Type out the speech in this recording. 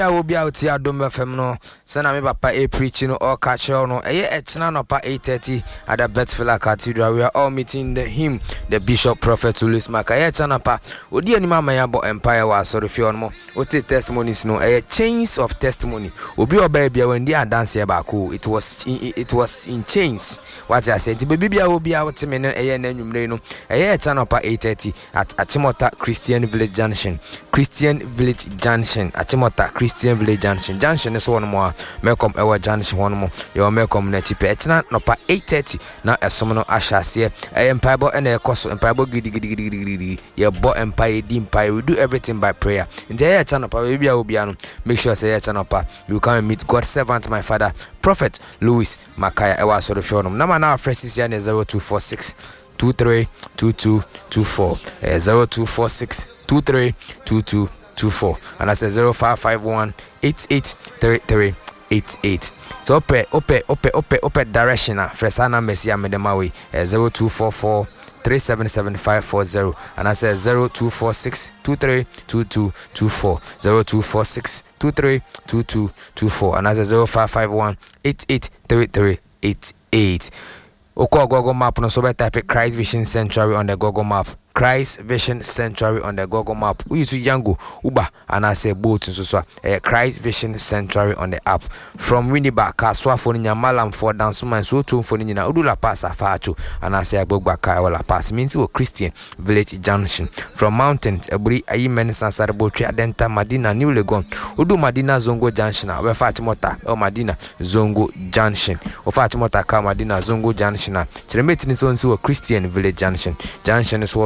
I will be out here Dome FM no sana me papa a preaching or catch no a china no pa 8:30 at the Bethel Cathedral. We are all meeting him, the Bishop Prophet Julius Makaya Chanapa. Odi ani mama ya bo empire was sorry for no. Ote testimonies no a chains of testimony. Obi obaby when they are dancing back. It was in chains. What I said, baby will be out to me no a no a channel pa 8:30 at Achimota Christian Village Junction. Christian Village Junction. Achimota Christian Village Junction. Junction is one more. Welcome our Junction one more. You're welcome next pechna no pa 8:30 na esomo ashase empire and a cost empire gidi your bo empire di empire. We do everything by prayer. In the channel pa we bia obiano. Make sure say channel pa you come and meet God's servant my father Prophet Louis Makaya ewa so the number now fresh is 0246 232224 0246 232224 and I say 0551 883388. So ope direction fresana mesia medemawi 0244 377-540 and I say 0246 232224 0246 232224 and I say 0551 883388. Oko Google Map no so type Christ Vision Sanctuary on the Google Map. Christ Vision Sanctuary on the Google Map. We use Yango, Uber, and I say boat so Christ Vision Sanctuary on the app. From Winneba, Kaswa for Nyamalam for Dansuman, so to for Nina Udula Pass Afachu, and I say Bogaka Wala Pass means we Christian Village Junction. From mountains, Ebri Ayimen Sansarabotri Adenta Madina New Legon, Udu Madina Zongo Junction, where Fatimota or Madina Zongo Junction, or Fatimota Ka Madina Zongo Junction. Tremetin is also a Christian Village Junction. Junction is one